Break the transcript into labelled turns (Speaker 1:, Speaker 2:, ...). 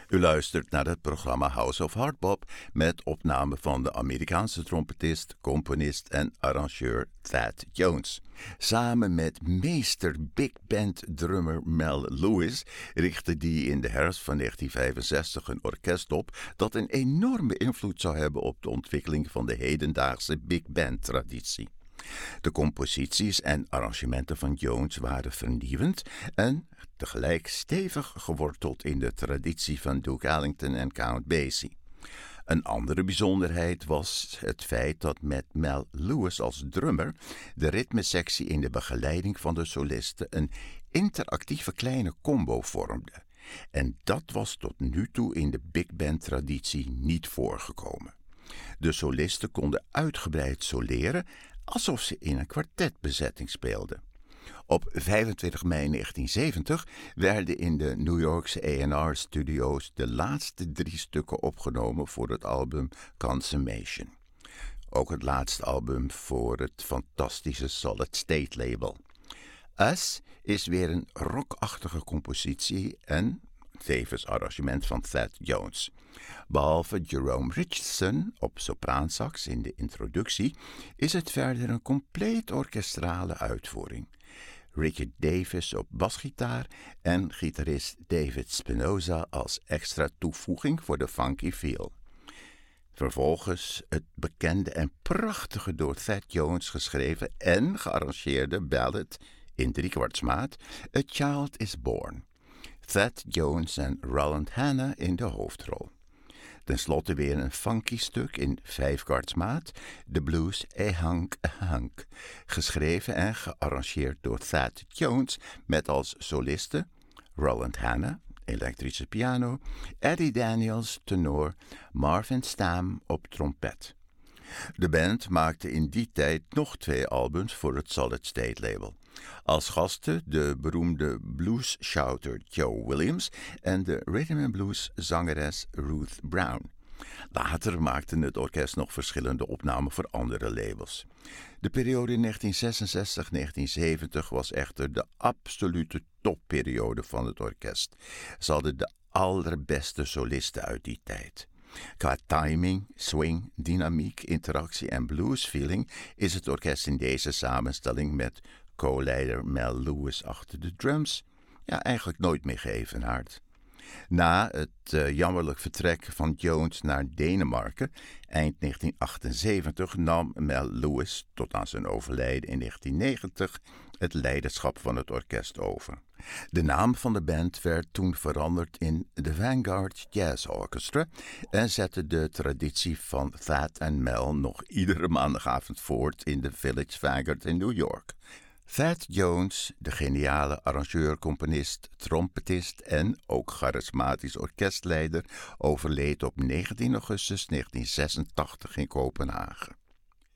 Speaker 1: U luistert naar het programma House of Hardbop met opname van de Amerikaanse trompetist, componist en arrangeur Thad Jones. Samen met meester big band drummer Mel Lewis richtte die in de herfst van 1965 een orkest op dat een enorme invloed zou hebben op de ontwikkeling van de hedendaagse big band traditie. De composities en arrangementen van Jones waren vernieuwend en tegelijk stevig geworteld in de traditie van Duke Ellington en Count Basie. Een andere bijzonderheid was het feit dat met Mel Lewis als drummer de ritmesectie in de begeleiding van de solisten een interactieve kleine combo vormde. En dat was tot nu toe in de big band traditie niet voorgekomen. De solisten konden uitgebreid soleren alsof ze in een kwartetbezetting speelden. Op 25 mei 1970 werden in de New Yorkse A&R-studio's de laatste 3 stukken opgenomen voor het album Consummation. Ook het laatste album voor het fantastische Solid State label. Us is weer een rockachtige compositie en tevens arrangement van Thad Jones. Behalve Jerome Richardson op sopraansax in de introductie is het verder een compleet orkestrale uitvoering. Richard Davis op basgitaar en gitarist David Spinoza als extra toevoeging voor de funky feel. Vervolgens het bekende en prachtige door Thad Jones geschreven en gearrangeerde ballad in 3/4 maat A Child is Born. Thad Jones en Roland Hanna in de hoofdrol. Ten slotte weer een funky stuk in 5/4 maat, de blues A Hunk A Hunk, geschreven en gearrangeerd door Thad Jones met als solisten Roland Hanna, elektrische piano, Eddie Daniels, tenor, Marvin Stamm op trompet. De band maakte in die tijd nog 2 albums voor het Solid State label. Als gasten de beroemde blues-shouter Joe Williams en de rhythm and blues zangeres Ruth Brown. Later maakte het orkest nog verschillende opnamen voor andere labels. De periode 1966-1970 was echter de absolute topperiode van het orkest. Ze hadden de allerbeste solisten uit die tijd. Qua timing, swing, dynamiek, interactie en bluesfeeling is het orkest in deze samenstelling met co-leider Mel Lewis achter de drums eigenlijk nooit meer geëvenaard. Na het jammerlijk vertrek van Jones naar Denemarken eind 1978 nam Mel Lewis tot aan zijn overlijden in 1990 het leiderschap van het orkest over. De naam van de band werd toen veranderd in The Vanguard Jazz Orchestra en zette de traditie van Thad en Mel nog iedere maandagavond voort in de Village Vanguard in New York. Thad Jones, de geniale arrangeur, componist, trompetist en ook charismatisch orkestleider, overleed op 19 augustus 1986 in Kopenhagen.